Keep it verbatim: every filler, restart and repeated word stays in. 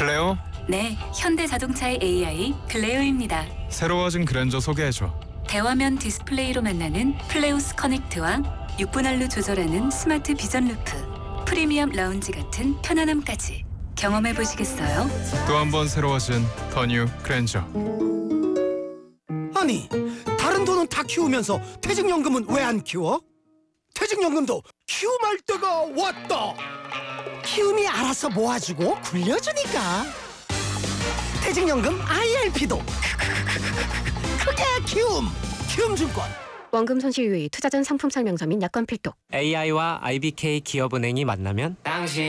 클레오? 네, 현대자동차의 에이아이 클레오입니다. 새로워진 그랜저 소개해줘. 대화면 디스플레이로 만나는 플레우스 커넥트와 육 분할로 조절하는 스마트 비전 루프, 프리미엄 라운지 같은 편안함까지 경험해 보시겠어요? 또 한 번 새로워진 더 뉴 그랜저. 아니, 다른 돈은 다 키우면서 퇴직연금은 왜 안 키워? 퇴직연금도 키움할 때가 왔다. 키움이 알아서 모아주고 굴려주니까. 퇴직연금 아이엘피도 크게 키움. 키움증권. 원금 손실 유의, 투자 전 상품 설명서 및 약관 필독. 에이아이와 아이비케이 기업은행이 만나면 당신